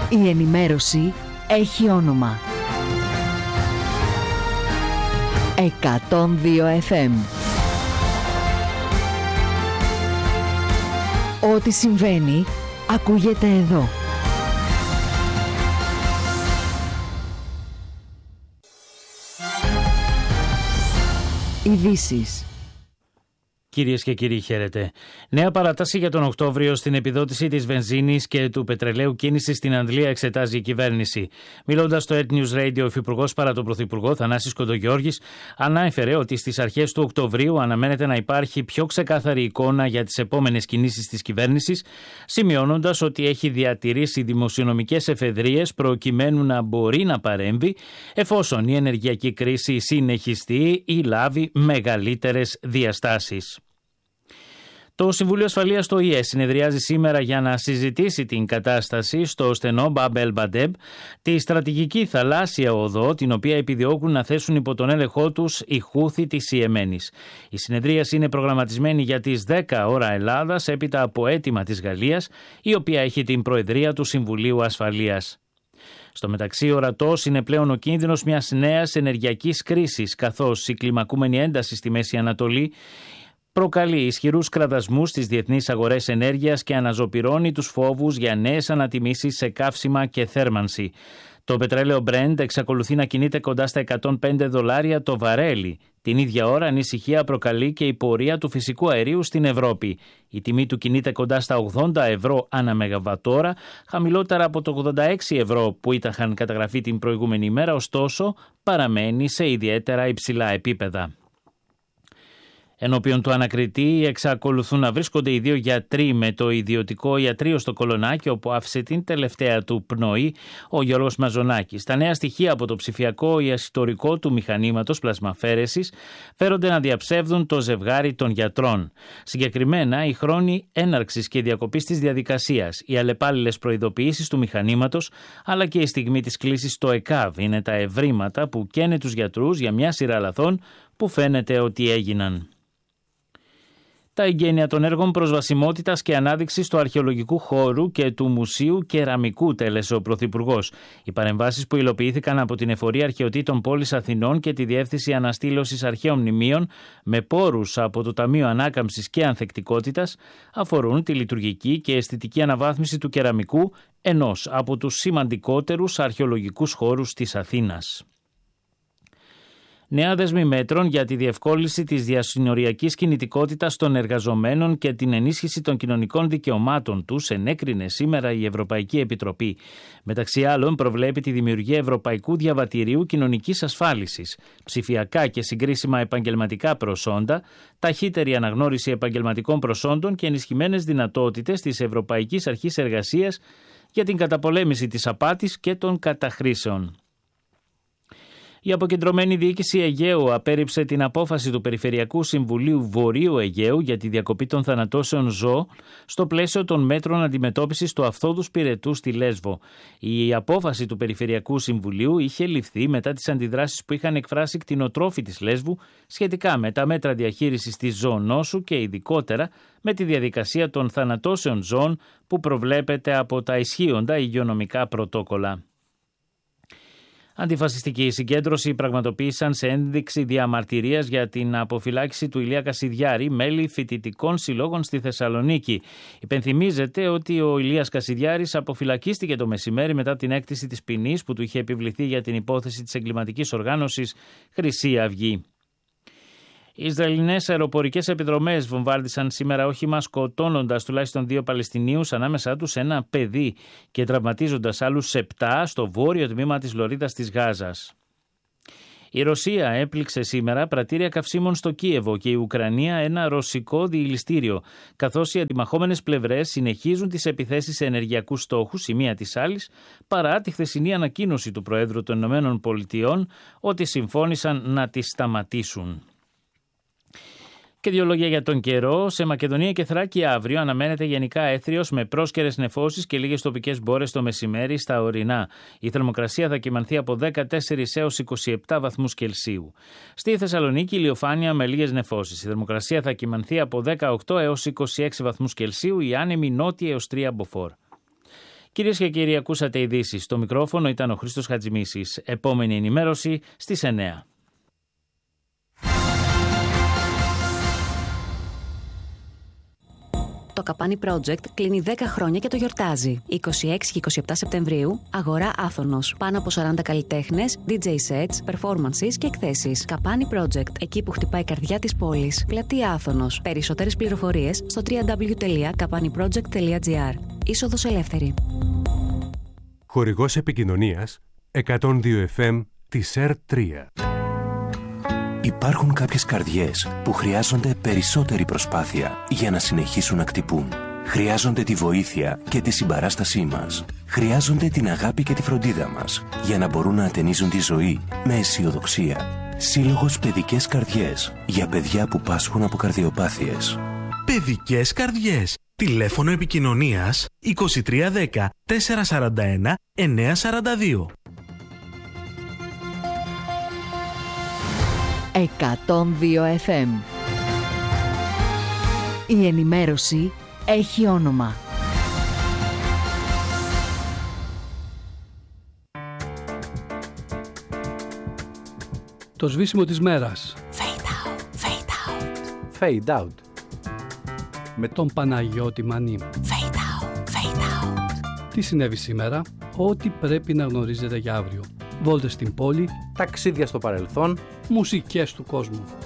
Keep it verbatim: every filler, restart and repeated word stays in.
Η ενημέρωση έχει όνομα. εκατόν δύο εφ εμ. Ό,τι συμβαίνει, ακούγεται εδώ. Ειδήσεις. Κυρίες και κύριοι, χαίρετε. Νέα παράταση για τον Οκτώβριο στην επιδότηση της βενζίνης και του πετρελαίου κίνησης στην Αντλία εξετάζει η κυβέρνηση. Μιλώντας στο Ed News Radio, ο Υφυπουργός παρά τον Πρωθυπουργό, Θανάσης Κοντογιώργης, ανάφερε ότι στις αρχές του Οκτωβρίου αναμένεται να υπάρχει πιο ξεκάθαρη εικόνα για τις επόμενες κινήσεις της κυβέρνησης, σημειώνοντας ότι έχει διατηρήσει δημοσιονομικές εφεδρείες προκειμένου να μπορεί να παρέμβει εφόσον η ενεργειακή κρίση συνεχιστεί ή λάβει μεγαλύτερες διαστάσεις. Το Συμβούλιο Ασφαλείας του Ο Η Ε συνεδριάζει σήμερα για να συζητήσει την κατάσταση στο στενό Μπαμπ ελ Μαντέμ, τη στρατηγική θαλάσσια οδό, την οποία επιδιώκουν να θέσουν υπό τον έλεγχό τους οι Χούθι της Ιεμένης. Η συνεδρίαση είναι προγραμματισμένη για τις δέκα ώρα Ελλάδας, έπειτα από αίτημα της Γαλλίας, η οποία έχει την προεδρία του Συμβουλίου Ασφαλείας. Στο μεταξύ, ορατός είναι πλέον ο κίνδυνος μιας νέας ενεργειακής κρίσης, καθώς η κλιμακούμενη ένταση στη Μέση Ανατολή προκαλεί ισχυρούς κραδασμούς στις διεθνείς αγορές ενέργειας και αναζωπυρώνει τους φόβους για νέες ανατιμήσεις σε καύσιμα και θέρμανση. Το πετρέλαιο Brent εξακολουθεί να κινείται κοντά στα εκατόν πέντε δολάρια το βαρέλι. Την ίδια ώρα ανησυχία προκαλεί και η πορεία του φυσικού αερίου στην Ευρώπη. Η τιμή του κινείται κοντά στα ογδόντα ευρώ ανά μεγαβατόρα, χαμηλότερα από το ογδόντα έξι ευρώ που είχαν καταγραφεί την προηγούμενη ημέρα, ωστόσο παραμένει σε ιδιαίτερα υψηλά επίπεδα. Ενώπιον του ανακριτή εξακολουθούν να βρίσκονται οι δύο γιατροί με το ιδιωτικό ιατρείο στο Κολονάκι, όπου άφησε την τελευταία του πνοή ο Γιώργος Μαζονάκης. Τα νέα στοιχεία από το ψηφιακό ή ιστορικό του μηχανήματος πλασμαφέρεσης φέρονται να διαψεύδουν το ζευγάρι των γιατρών. Συγκεκριμένα, οι χρόνοι έναρξης και διακοπής της διαδικασίας, οι αλλεπάλληλες προειδοποιήσεις του μηχανήματος, αλλά και η στιγμή της κλήσης στο ΕΚΑΒ είναι τα ευρήματα που καίνε τους γιατρούς για μια σειρά λαθών που φαίνεται ότι έγιναν. Τα εγγένεια των έργων προσβασιμότητας και ανάδειξης του αρχαιολογικού χώρου και του Μουσείου Κεραμικού τέλεσε ο Πρωθυπουργός. Οι παρεμβάσεις που υλοποιήθηκαν από την Εφορία Αρχαιοτήτων Πόλης Αθηνών και τη Διεύθυνση Αναστήλωσης Αρχαίων Μνημείων με πόρους από το Ταμείο Ανάκαμψης και Ανθεκτικότητας αφορούν τη λειτουργική και αισθητική αναβάθμιση του κεραμικού, ενός από τους σημαντικότερους αρχαιολογικούς χώρους της Αθήνας. Νέα δέσμη μέτρων για τη διευκόλυνση της διασυνοριακής κινητικότητας των εργαζομένων και την ενίσχυση των κοινωνικών δικαιωμάτων τους ενέκρινε σήμερα η Ευρωπαϊκή Επιτροπή. Μεταξύ άλλων, προβλέπει τη δημιουργία Ευρωπαϊκού Διαβατηρίου Κοινωνικής Ασφάλισης, ψηφιακά και συγκρίσιμα επαγγελματικά προσόντα, ταχύτερη αναγνώριση επαγγελματικών προσόντων και ενισχυμένες δυνατότητες της Ευρωπαϊκής Αρχής Εργασίας για την καταπολέμηση της απάτης και των καταχρήσεων. Η αποκεντρωμένη διοίκηση Αιγαίου απέρριψε την απόφαση του Περιφερειακού Συμβουλίου Βορείου Αιγαίου για τη διακοπή των θανατώσεων ζώων στο πλαίσιο των μέτρων αντιμετώπισης του αφθόδους πυρετού στη Λέσβο. Η απόφαση του Περιφερειακού Συμβουλίου είχε ληφθεί μετά τις αντιδράσεις που είχαν εκφράσει κτηνοτρόφοι της Λέσβου σχετικά με τα μέτρα διαχείρισης της ζωονόσου και ειδικότερα με τη διαδικασία των θανατώσεων ζώων που προβλέπεται από τα ισχύοντα υγειονομικά πρωτόκολλα. Αντιφασιστική συγκέντρωση πραγματοποίησαν σε ένδειξη διαμαρτυρίας για την αποφυλάκηση του Ηλία Κασιδιάρη μέλη φοιτητικών συλλόγων στη Θεσσαλονίκη. Υπενθυμίζεται ότι ο Ηλίας Κασιδιάρης αποφυλακίστηκε το μεσημέρι μετά την έκτηση της ποινής που του είχε επιβληθεί για την υπόθεση της εγκληματικής οργάνωσης Χρυσή Αυγή. Οι Ισραηλινές αεροπορικές επιδρομές βομβάρδισαν σήμερα όχημα, σκοτώνοντας τουλάχιστον δύο Παλαιστινίους, ανάμεσά τους ένα παιδί, και τραυματίζοντας άλλους επτά στο βόρειο τμήμα της λωρίδας της Γάζας. Η Ρωσία έπληξε σήμερα πρατήρια καυσίμων στο Κίεβο και η Ουκρανία ένα ρωσικό διηλιστήριο, καθώς οι αντιμαχόμενες πλευρές συνεχίζουν τις επιθέσεις σε ενεργειακούς στόχους η μία της άλλης, παρά τη χθεσινή ανακοίνωση του Προέδρου των Ηνωμένων Πολιτειών ότι συμφώνησαν να τις σταματήσουν. Και δύο λόγια για τον καιρό. Σε Μακεδονία και Θράκη αύριο αναμένεται γενικά έθριος με πρόσκαιρες νεφώσεις και λίγες τοπικές μπόρες το μεσημέρι στα ορεινά. Η θερμοκρασία θα κυμανθεί από δεκατέσσερα έως είκοσι επτά βαθμούς Κελσίου. Στη Θεσσαλονίκη ηλιοφάνεια με λίγες νεφώσεις. Η θερμοκρασία θα κυμανθεί από δεκαοκτώ έως είκοσι έξι βαθμούς Κελσίου, η άνεμη νότια έως τρία μποφόρ. Κυρίες και κύριοι, ακούσατε ειδήσεις. Στο μικρόφωνο ήταν ο Χρήστος Χατζημίσης. Επόμενη ενημέρωση στις εννέα. Το Καπάνι Project κλείνει δέκα χρόνια και το γιορτάζει. είκοσι έξι και είκοσι επτά Σεπτεμβρίου, Αγορά Άθωνος. Πάνω από σαράντα καλλιτέχνες, ντι τζέι sets, performances και εκθέσεις. Καπάνι Project, εκεί που χτυπάει η καρδιά της πόλης. Πλατεία Άθωνος. Περισσότερες πληροφορίες στο double-u double-u double-u τελεία καπάνι project τελεία τζι άρ. Είσοδος ελεύθερη. Χορηγός επικοινωνίας εκατόν δύο εφ εμ της ΕΡ τρία. Υπάρχουν κάποιες καρδιές που χρειάζονται περισσότερη προσπάθεια για να συνεχίσουν να χτυπούν. Χρειάζονται τη βοήθεια και τη συμπαράστασή μας. Χρειάζονται την αγάπη και τη φροντίδα μας για να μπορούν να ατενίζουν τη ζωή με αισιοδοξία. Σύλλογος Παιδικές Καρδιές για παιδιά που πάσχουν από καρδιοπάθειες. Παιδικές Καρδιές. Τηλέφωνο επικοινωνίας είκοσι τρία δέκα τετρακόσια σαράντα ένα εννιακόσια σαράντα δύο. εκατόν δύο εφ εμ. Η ενημέρωση έχει όνομα. Το σβήσιμο της μέρας. Fade out, fade out. Fade out. Με τον Παναγιώτη Μανή. Fade out, fade out. Τι συνέβη σήμερα, ό,τι πρέπει να γνωρίζετε για αύριο. Βόλτες στην πόλη, Ταξίδια στο παρελθόν. μουσικές του κόσμου.